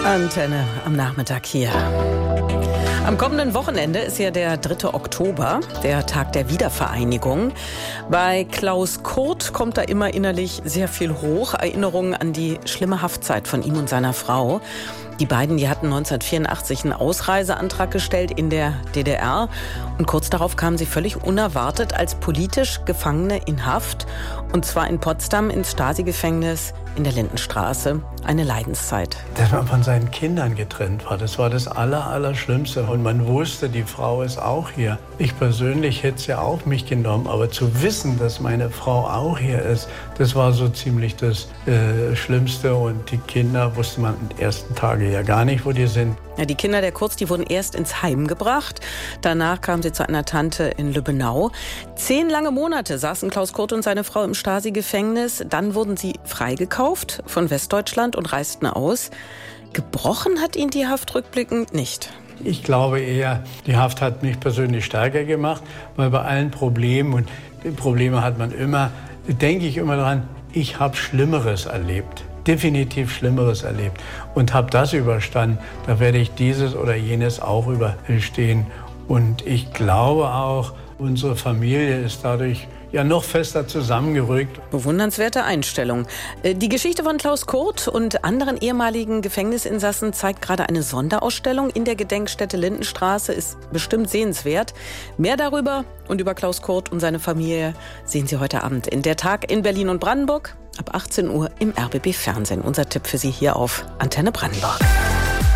Antenne am Nachmittag hier. Am kommenden Wochenende ist ja der 3. Oktober, der Tag der Wiedervereinigung. Bei Klaus Kurt kommt da immer innerlich sehr viel hoch. Erinnerungen an die schlimme Haftzeit von ihm und seiner Frau. Die beiden, die hatten 1984 einen Ausreiseantrag gestellt in der DDR. Und kurz darauf kamen sie völlig unerwartet als politisch Gefangene in Haft. Und zwar in Potsdam ins Stasi-Gefängnis in der Lindenstraße. Eine Leidenszeit. Dass man von seinen Kindern getrennt war, das war das Allerschlimmste. Und man wusste, die Frau ist auch hier. Ich persönlich hätte es ja auch mich genommen. Aber zu wissen, dass meine Frau auch hier ist, das war so ziemlich das Schlimmste. Und die Kinder wusste man die ersten Tage ja gar nicht, wo die sind. Ja, die Kinder der Kurz, die wurden erst ins Heim gebracht. Danach kamen sie zu einer Tante in Lübbenau. 10 lange Monate saßen Klaus Kurt und seine Frau im Stasi-Gefängnis. Dann wurden sie freigekauft von Westdeutschland und reisten aus. Gebrochen hat ihn die Haft rückblickend nicht. Ich glaube eher, die Haft hat mich persönlich stärker gemacht, weil bei allen Problemen, und die Probleme hat man immer, denke ich immer daran, ich habe Schlimmeres erlebt. Definitiv Schlimmeres erlebt und habe das überstanden. Da werde ich dieses oder jenes auch überstehen. Und ich glaube auch, unsere Familie ist dadurch ja noch fester zusammengerückt. Bewundernswerte Einstellung. Die Geschichte von Klaus Kurt und anderen ehemaligen Gefängnisinsassen zeigt gerade eine Sonderausstellung in der Gedenkstätte Lindenstraße. Ist bestimmt sehenswert. Mehr darüber und über Klaus Kurt und seine Familie sehen Sie heute Abend in Der Tag in Berlin und Brandenburg ab 18 Uhr im RBB Fernsehen. Unser Tipp für Sie hier auf Antenne Brandenburg.